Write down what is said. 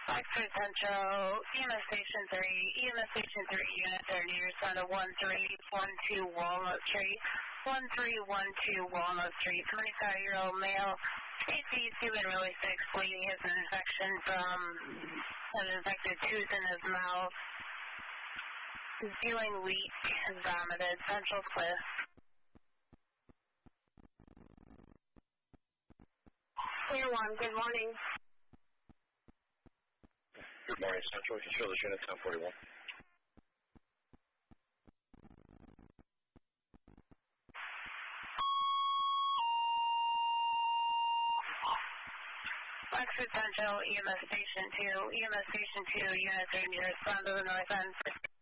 Oxford Central, EMS Station 3, EMS Station 3, Unit 30, respond to 1312 Walnut Street, 1312 Walnut Street, 25-year-old male, AC's feeling really sick, bleeding, has an infection from an infected tooth in his mouth, feeling weak, and vomited, Central Cliff. Clear 1, good morning. Good morning, Central. You can show this unit 1041. Oxford Central, EMS Station 2, EMS Station 2, Unit 30, respond to the north end.